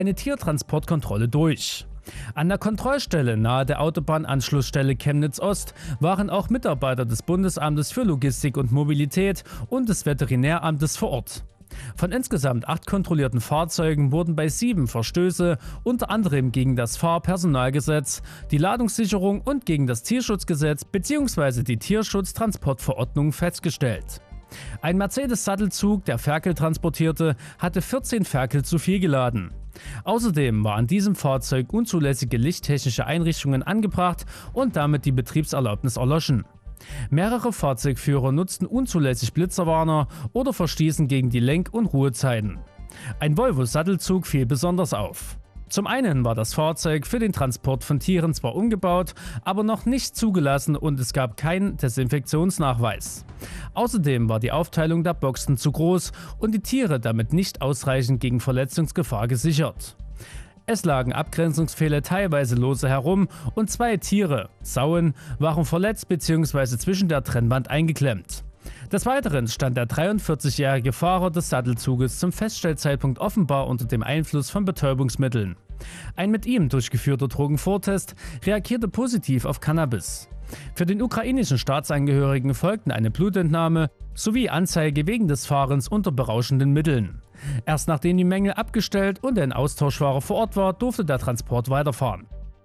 eine Tiertransportkontrolle durch. An der Kontrollstelle nahe der Autobahnanschlussstelle Chemnitz-Ost waren auch Mitarbeiter des Bundesamtes für Logistik und Mobilität und des Veterinäramtes vor Ort. Von insgesamt 8 kontrollierten Fahrzeugen wurden bei 7 Verstöße, unter anderem gegen das Fahrpersonalgesetz, die Ladungssicherung und gegen das Tierschutzgesetz bzw. die Tierschutztransportverordnung festgestellt. Ein Mercedes-Sattelzug, der Ferkel transportierte, hatte 14 Ferkel zu viel geladen. Außerdem war an diesem Fahrzeug unzulässige lichttechnische Einrichtungen angebracht und damit die Betriebserlaubnis erloschen. Mehrere Fahrzeugführer nutzten unzulässig Blitzerwarner oder verstießen gegen die Lenk- und Ruhezeiten. Ein Volvo-Sattelzug fiel besonders auf. Zum einen war das Fahrzeug für den Transport von Tieren zwar umgebaut, aber noch nicht zugelassen und es gab keinen Desinfektionsnachweis. Außerdem war die Aufteilung der Boxen zu groß und die Tiere damit nicht ausreichend gegen Verletzungsgefahr gesichert. Es lagen Abgrenzungsfehler teilweise lose herum und 2 Tiere, Sauen, waren verletzt bzw. zwischen der Trennwand eingeklemmt. Des Weiteren stand der 43-jährige Fahrer des Sattelzuges zum Feststellzeitpunkt offenbar unter dem Einfluss von Betäubungsmitteln. Ein mit ihm durchgeführter Drogenvortest reagierte positiv auf Cannabis. Für den ukrainischen Staatsangehörigen folgten eine Blutentnahme sowie Anzeige wegen des Fahrens unter berauschenden Mitteln. Erst nachdem die Mängel abgestellt und ein Austauschfahrer vor Ort war, durfte der Transport weiterfahren.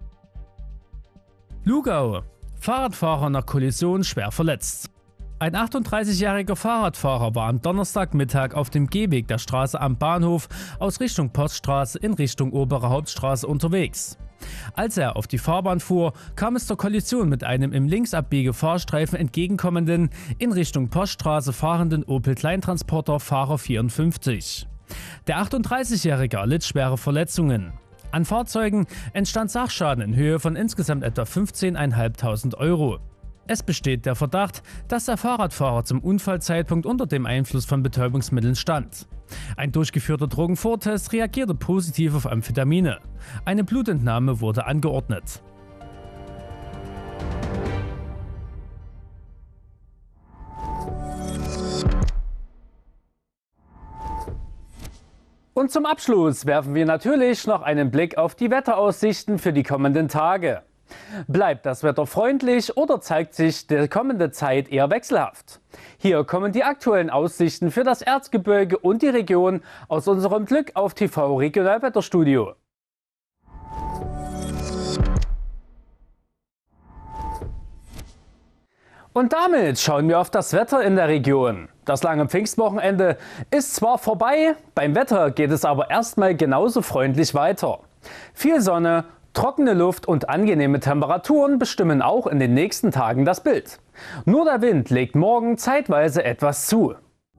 Lugau: Fahrradfahrer nach Kollision schwer verletzt. Ein 38-jähriger Fahrradfahrer war am Donnerstagmittag auf dem Gehweg der Straße am Bahnhof aus Richtung Poststraße in Richtung Obere Hauptstraße unterwegs. Als er auf die Fahrbahn fuhr, kam es zur Kollision mit einem im Linksabbiege-Fahrstreifen entgegenkommenden, in Richtung Poststraße fahrenden Opel Kleintransporter Fahrer 54. Der 38-Jährige erlitt schwere Verletzungen. An Fahrzeugen entstand Sachschaden in Höhe von insgesamt etwa 15.500 Euro. Es besteht der Verdacht, dass der Fahrradfahrer zum Unfallzeitpunkt unter dem Einfluss von Betäubungsmitteln stand. Ein durchgeführter Drogenvortest reagierte positiv auf Amphetamine. Eine Blutentnahme wurde angeordnet. Und zum Abschluss werfen wir natürlich noch einen Blick auf die Wetteraussichten für die kommenden Tage. Bleibt das Wetter freundlich oder zeigt sich die kommende Zeit eher wechselhaft? Hier kommen die aktuellen Aussichten für das Erzgebirge und die Region aus unserem Glück auf TV Regionalwetterstudio. Und damit schauen wir auf das Wetter in der Region. Das lange Pfingstwochenende ist zwar vorbei, beim Wetter geht es aber erstmal genauso freundlich weiter. Viel Sonne, trockene Luft und angenehme Temperaturen bestimmen auch in den nächsten Tagen das Bild. Nur der Wind legt morgen zeitweise etwas zu.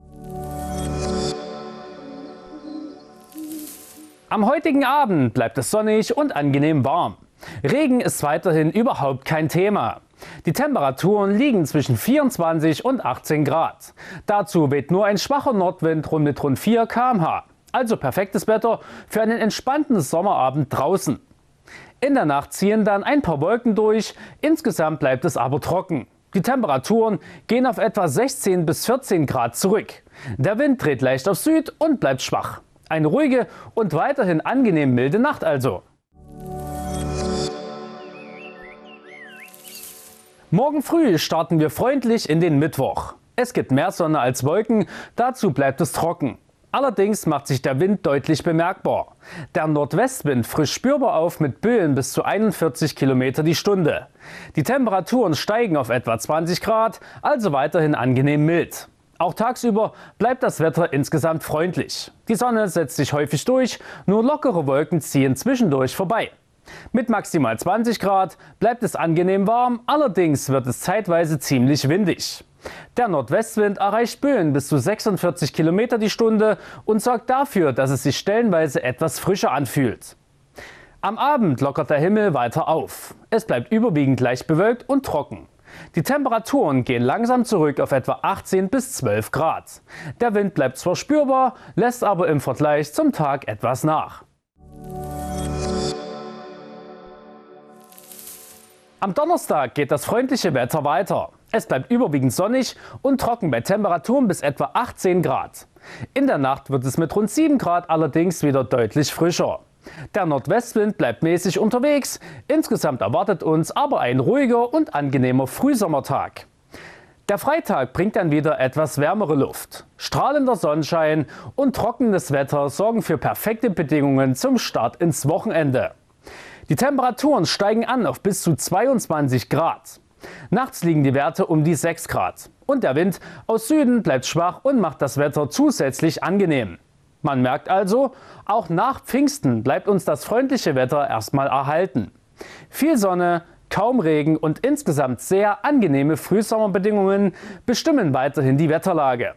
Am heutigen Abend bleibt es sonnig und angenehm warm. Regen ist weiterhin überhaupt kein Thema. Die Temperaturen liegen zwischen 24 und 18 Grad. Dazu weht nur ein schwacher Nordwind mit rund 4 km/h. Also perfektes Wetter für einen entspannten Sommerabend draußen. In der Nacht ziehen dann ein paar Wolken durch, insgesamt bleibt es aber trocken. Die Temperaturen gehen auf etwa 16 bis 14 Grad zurück. Der Wind dreht leicht auf Süd und bleibt schwach. Eine ruhige und weiterhin angenehm milde Nacht also. Morgen früh starten wir freundlich in den Mittwoch. Es gibt mehr Sonne als Wolken, dazu bleibt es trocken. Allerdings macht sich der Wind deutlich bemerkbar. Der Nordwestwind frischt spürbar auf mit Böen bis zu 41 km die Stunde. Die Temperaturen steigen auf etwa 20 Grad, also weiterhin angenehm mild. Auch tagsüber bleibt das Wetter insgesamt freundlich. Die Sonne setzt sich häufig durch, nur lockere Wolken ziehen zwischendurch vorbei. Mit maximal 20 Grad bleibt es angenehm warm, allerdings wird es zeitweise ziemlich windig. Der Nordwestwind erreicht Böen bis zu 46 km die Stunde und sorgt dafür, dass es sich stellenweise etwas frischer anfühlt. Am Abend lockert der Himmel weiter auf. Es bleibt überwiegend leicht bewölkt und trocken. Die Temperaturen gehen langsam zurück auf etwa 18 bis 12 Grad. Der Wind bleibt zwar spürbar, lässt aber im Vergleich zum Tag etwas nach. Am Donnerstag geht das freundliche Wetter weiter. Es bleibt überwiegend sonnig und trocken bei Temperaturen bis etwa 18 Grad. In der Nacht wird es mit rund 7 Grad allerdings wieder deutlich frischer. Der Nordwestwind bleibt mäßig unterwegs, insgesamt erwartet uns aber ein ruhiger und angenehmer Frühsommertag. Der Freitag bringt dann wieder etwas wärmere Luft. Strahlender Sonnenschein und trockenes Wetter sorgen für perfekte Bedingungen zum Start ins Wochenende. Die Temperaturen steigen an auf bis zu 22 Grad. Nachts liegen die Werte um die 6 Grad. Und der Wind aus Süden bleibt schwach und macht das Wetter zusätzlich angenehm. Man merkt also, auch nach Pfingsten bleibt uns das freundliche Wetter erstmal erhalten. Viel Sonne, kaum Regen und insgesamt sehr angenehme Frühsommerbedingungen bestimmen weiterhin die Wetterlage.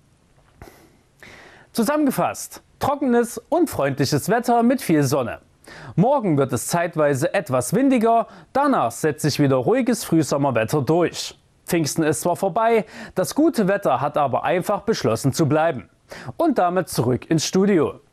Zusammengefasst: trockenes und freundliches Wetter mit viel Sonne. Morgen wird es zeitweise etwas windiger, danach setzt sich wieder ruhiges Frühsommerwetter durch. Pfingsten ist zwar vorbei, das gute Wetter hat aber einfach beschlossen zu bleiben. Und damit zurück ins Studio.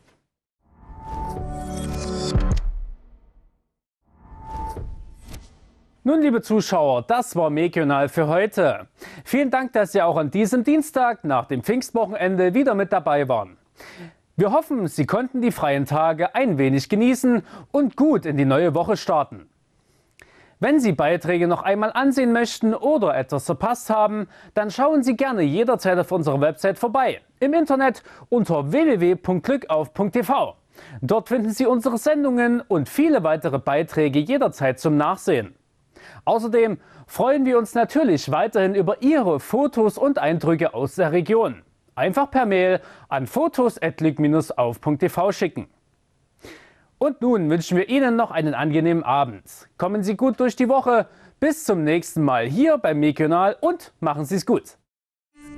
Nun, liebe Zuschauer, das war Megional für heute. Vielen Dank, dass Sie auch an diesem Dienstag nach dem Pfingstwochenende wieder mit dabei waren. Wir hoffen, Sie konnten die freien Tage ein wenig genießen und gut in die neue Woche starten. Wenn Sie Beiträge noch einmal ansehen möchten oder etwas verpasst haben, dann schauen Sie gerne jederzeit auf unserer Website vorbei. Im Internet unter www.glückauf.tv. Dort finden Sie unsere Sendungen und viele weitere Beiträge jederzeit zum Nachsehen. Außerdem freuen wir uns natürlich weiterhin über Ihre Fotos und Eindrücke aus der Region. Einfach per Mail an fotos@glück-auf.tv schicken. Und nun wünschen wir Ihnen noch einen angenehmen Abend. Kommen Sie gut durch die Woche. Bis zum nächsten Mal hier beim Megional und machen Sie es gut.